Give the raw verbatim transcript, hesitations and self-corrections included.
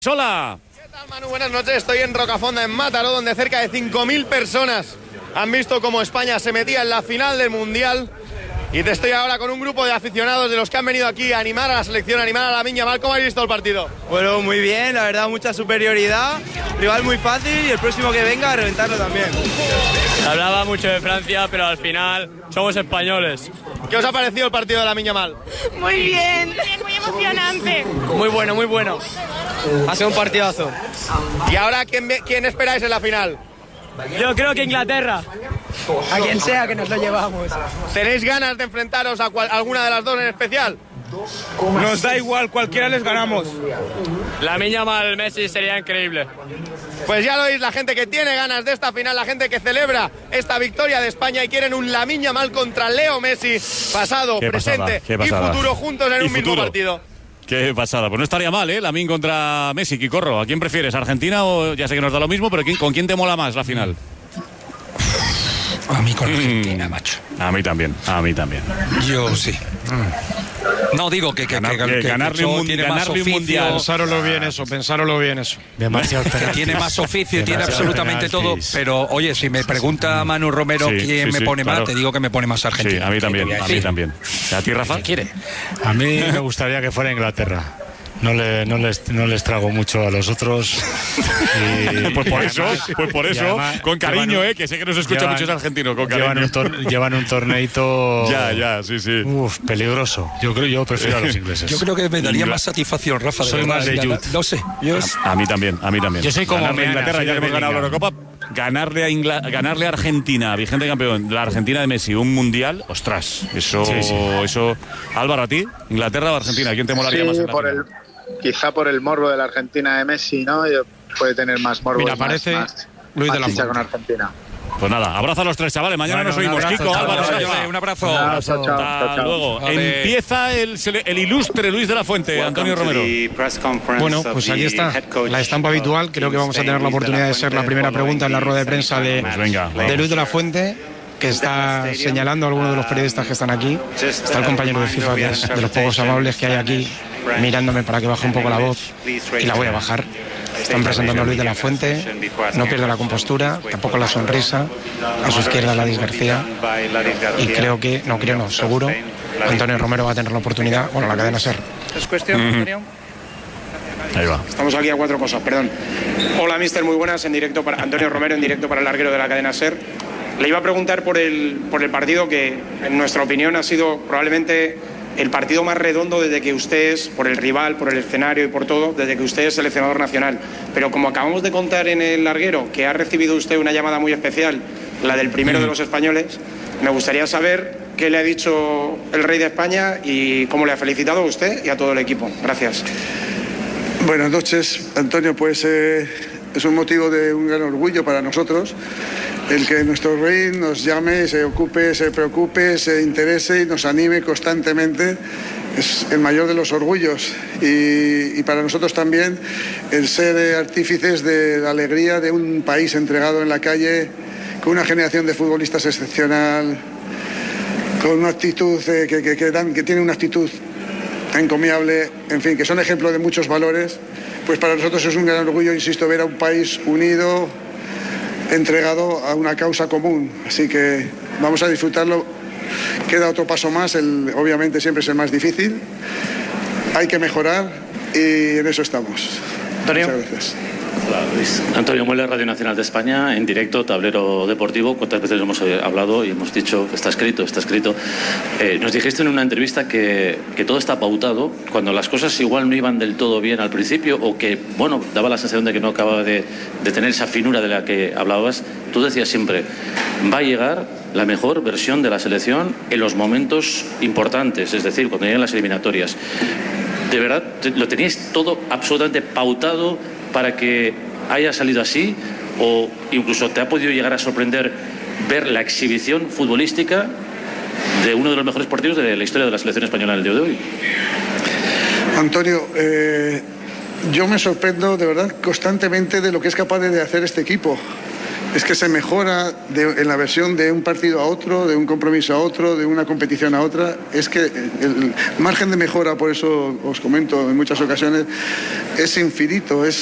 Hola. ¿Qué tal, Manu? Buenas noches. Estoy en Rocafonda, en Mataró, donde cerca de cinco mil personas han visto cómo España se metía en la final del Mundial. Y te estoy ahora con un grupo de aficionados de los que han venido aquí a animar a la selección, a animar a la Miña Mal. ¿Cómo habéis visto el partido? Bueno, muy bien, la verdad, mucha superioridad. Rival muy fácil y el próximo que venga a reventarlo también. Se hablaba mucho de Francia, pero al final somos españoles. ¿Qué os ha parecido el partido de la Miña Mal? Muy bien, muy emocionante. Muy bueno, muy bueno. Ha sido un partidazo. ¿Y ahora quién, quién esperáis en la final? Yo creo que Inglaterra. A quien sea que nos lo llevamos. ¿Tenéis ganas de enfrentaros a cual, alguna de las dos en especial? Nos da igual, cualquiera les ganamos. La Miña Mal Messi sería increíble. Pues ya lo oís, la gente que tiene ganas de esta final, la gente que celebra esta victoria de España y quieren un Lamine Yamal contra Leo Messi, pasado, Qué presente pasada, qué pasada. y futuro juntos en Y un mismo futuro. partido. Qué pasada. Pues no estaría mal, ¿eh? Lamine contra Messi, Quicorro. ¿A quién prefieres? ¿Argentina o ya sé que nos da lo mismo, pero ¿quién, con quién te mola más la final? A mí con Argentina, mm. macho. A mí también, a mí también. Yo sí. Mm. No, digo que, que, Ganar, que, que, que ganarle un, tiene ganarle más un oficio. mundial. Pensároslo bien eso, pensároslo bien eso. Demasiado que tiene más oficio, tiene absolutamente todo. Pero, oye, si me pregunta Manu Romero Sí, quién sí, me sí, pone claro. más, te digo que me pone más Argentina. Sí, a mí también, a mí también. ¿A ti, Rafa? ¿Qué quiere? A mí me gustaría que fuera Inglaterra. No, le, no, les, no les trago mucho a los otros. Y, pues por y eso, además, pues por eso, además, con cariño, un, eh, que sé que nos escucha llevan, muchos argentinos, con cariño. Llevan un, tor, llevan un torneito. Ya, ya, sí, sí. Uf, peligroso. Yo creo, yo prefiero a los ingleses. Yo creo que me daría Ingl- más satisfacción, Rafa. De Soy verdad, más de ganar- youth. No sé. Yo A, a mí también, a mí también. Yo soy como ganarle a Meana, Inglaterra, soy ya de que hemos ganado la Bellingham. Eurocopa, ganarle a, Ingla, ganarle a Argentina, vigente campeón, la Argentina de Messi, un mundial, ostras, eso, Sí, sí. eso. Álvaro, ¿a ti? ¿Inglaterra o Argentina? ¿Quién te molaría Sí, más en la por final? el, quizá por el morbo de la Argentina de Messi, ¿no? Yo- puede tener más morbo. Mira, y más- aparece más, Luis más de la chicha Fuente. con Argentina. Pues nada, abrazo a los tres chavales. Mañana Bueno, nos un oímos. abrazo, Kiko, chavales. Álvaro, Oye, Rafa. un abrazo. Chao, chao, chao, Hasta chao, chao. luego. Vale. Empieza el, el ilustre Luis de la Fuente, Antonio Romero. Bueno, pues aquí está la estampa habitual. Creo que vamos a tener la oportunidad de ser la primera pregunta en la rueda de prensa de, Pues venga, de vamos. Luis de la Fuente, que está señalando a algunos de los periodistas que están aquí. Está el compañero de FIFA, que es de los pocos amables que hay aquí, mirándome para que baje un poco la voz, y la voy a bajar. Están presentando a Luis de la Fuente, no pierde la compostura, tampoco la sonrisa. A su izquierda Ladis García, y creo que, no creo, no, seguro, Antonio Romero va a tener la oportunidad, bueno, la cadena SER. ¿Es cuestión, Antonio? Ahí va. Estamos aquí a cuatro cosas, perdón. Hola, mister, muy buenas, en directo para Antonio Romero, en directo para el larguero de la cadena SER. Le iba a preguntar por el, por el partido que, en nuestra opinión, ha sido probablemente el partido más redondo desde que usted es, por el rival, por el escenario y por todo, desde que usted es seleccionador nacional. Pero como acabamos de contar en el larguero, que ha recibido usted una llamada muy especial, la del primero de los españoles, me gustaría saber qué le ha dicho el rey de España y cómo le ha felicitado a usted y a todo el equipo. Gracias. Buenas noches, Antonio. Pues eh, es un motivo de un gran orgullo para nosotros el que nuestro rey nos llame, se ocupe, se preocupe, se interese y nos anime constantemente. Es el mayor de los orgullos y, y para nosotros también el ser eh, artífices de la alegría de un país entregado en la calle con una generación de futbolistas excepcional, con una actitud eh, que, que, que, dan, que tiene una actitud encomiable, en fin, que son ejemplos de muchos valores. Pues para nosotros es un gran orgullo, insisto, ver a un país unido, entregado a una causa común. Así que vamos a disfrutarlo. Queda otro paso más, el, obviamente siempre es el más difícil. Hay que mejorar y en eso estamos. Antonio. Muchas gracias. Hola, Luis. Antonio Mueller, Radio Nacional de España, en directo, Tablero Deportivo. ¿Cuántas veces hemos hablado y hemos dicho que está escrito, está escrito? Eh, nos dijiste en una entrevista que, que todo está pautado, cuando las cosas igual no iban del todo bien al principio o que, bueno, daba la sensación de que no acababa de, de tener esa finura de la que hablabas. Tú decías siempre, va a llegar la mejor versión de la selección en los momentos importantes, es decir, cuando lleguen las eliminatorias. ¿De verdad lo teníais todo absolutamente pautado para que haya salido así? ¿O incluso te ha podido llegar a sorprender ver la exhibición futbolística de uno de los mejores partidos de la historia de la selección española en el día de hoy? Antonio, eh, yo me sorprendo de verdad constantemente de lo que es capaz de hacer este equipo. es que se mejora de, en la versión de un partido a otro, de un compromiso a otro, de una competición a otra. Es que el margen de mejora, por eso os comento en muchas ocasiones, es infinito, es